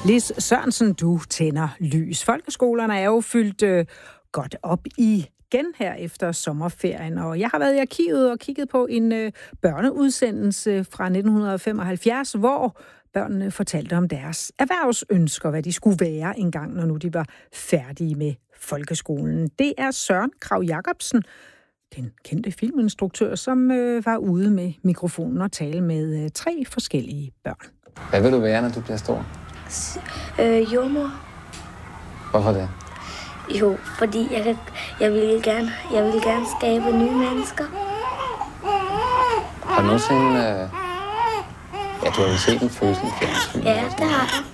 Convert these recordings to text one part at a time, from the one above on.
Lis Sørensen, du tænder lys. Folkeskolerne er jo fyldt godt op igen her efter sommerferien, og jeg har været i arkivet og kigget på en børneudsendelse fra 1975, hvor børnene fortalte om deres erhvervsønsker, hvad de skulle være engang, når nu de var færdige med folkeskolen. Det er Søren Kragh-Jacobsen, den kendte filminstruktør, som var ude med mikrofonen og tale med 3 forskellige børn. Hvad vil du være, når du bliver stor? Jordmor. Hvorfor det? Jo, fordi jeg vil gerne skabe nye mennesker. Har du nogensinde... Ja, du har jo set en fødsel i fjernsyn. Ja, det har jeg.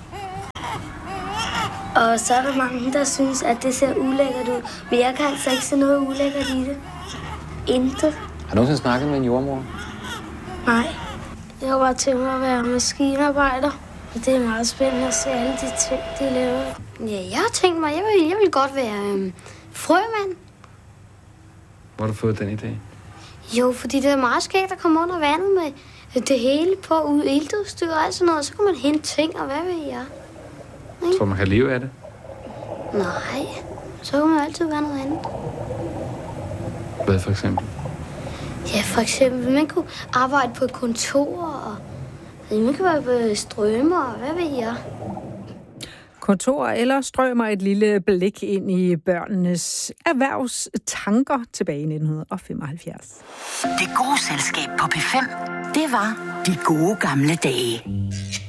Og så er der mange, der synes, at det ser ulækkert ud. Men jeg kan altså ikke se noget ulækkert i det. Intet. Har du nogensinde snakket med en jordmor? Nej. Jeg har bare tænkt mig at være maskinarbejder. Og det er meget spændende at se alle de ting, de laver. Ja, jeg har tænkt mig, jeg vil godt være frømand. Hvor har du fået den idé? Jo, fordi det er meget skægt at komme under vandet med det hele på iltudstyr og alt sådan noget. Så kan man hente ting, og hvad ved jeg? Ikke? Tror man kan leve af det? Nej, så kan man altid være noget andet. Hvad for eksempel? Ja, for eksempel, man kunne arbejde på et kontor, og man kan være på strømmer, og hvad ved jeg? Kontor eller strømmer et lille blik ind i børnenes erhvervstanker tilbage i 1975. Det gode selskab på P5, det var de gode gamle dage.